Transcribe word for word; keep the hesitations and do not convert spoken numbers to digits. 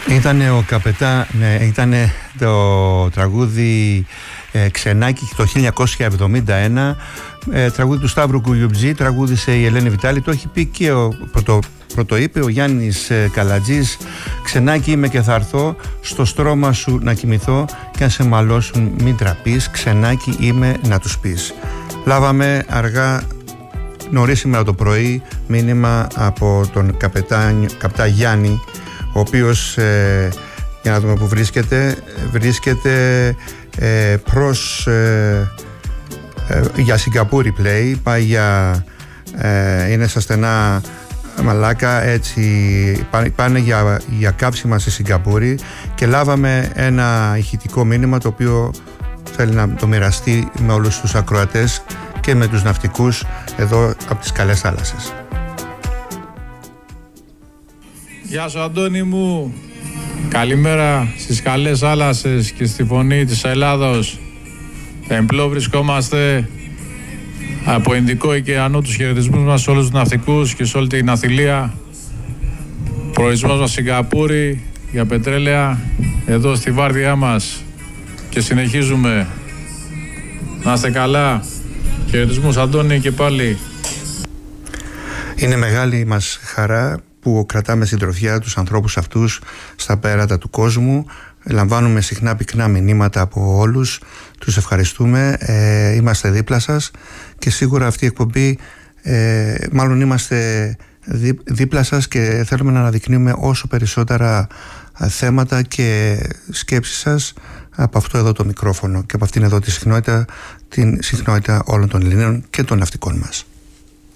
Ήτανε ο Καπετά, ναι, ήτανε το τραγούδι ε, Ξενάκι το χίλια εννιακόσια εβδομήντα ένα, ε, τραγούδι του Σταύρου Κουγιουτζή, τραγούδισε η Ελένη Βιτάλη, το έχει πει και ο πρωτο, πρωτοείπε ο Γιάννης ε, Καλατζής. Ξενάκι είμαι και θα έρθω, στο στρώμα σου να κοιμηθώ και αν σε μαλώσουν μην τραπείς, ξενάκι είμαι να τους πεις. Λάβαμε αργά νωρίς σήμερα το πρωί μήνυμα από τον καπετά, καπετά Γιάννη, ο οποίος, ε, για να δούμε που βρίσκεται, βρίσκεται ε, προς ε, ε, για Σιγκαπούρη πλέει, πάει για, ε, είναι στα στενά Μαλάκα, έτσι πάνε για, για κάψιμα στη Σιγκαπούρη και λάβαμε ένα ηχητικό μήνυμα το οποίο θέλει να το μοιραστεί με όλους τους ακροατές και με τους ναυτικούς εδώ από τις καλές θάλασσες. Γεια σου Αντώνη μου, καλημέρα στις καλές θάλασσες και στη φωνή της Ελλάδος. Εμπλό βρισκόμαστε από Ινδικό ωκεανό, τους χαιρετισμούς μας σε όλους τους ναυτικούς και σε όλη την ναυτιλία. Προορισμός μας Σιγκαπούρη για πετρέλαια, εδώ στη βάρδιά μας και συνεχίζουμε. Να είστε καλά. Χαιρετισμούς Αντώνη και πάλι. Είναι μεγάλη μας χαρά που κρατάμε συντροφιά τους ανθρώπους αυτούς στα πέρατα του κόσμου. Λαμβάνουμε συχνά πυκνά μηνύματα από όλους. Τους ευχαριστούμε. Ε, είμαστε δίπλα σας και σίγουρα αυτή η εκπομπή, ε, μάλλον είμαστε δί, δίπλα σας και θέλουμε να αναδεικνύουμε όσο περισσότερα θέματα και σκέψεις σας από αυτό εδώ το μικρόφωνο και από αυτήν εδώ τη συχνότητα, την συχνότητα όλων των Ελλήνων και των ναυτικών μας.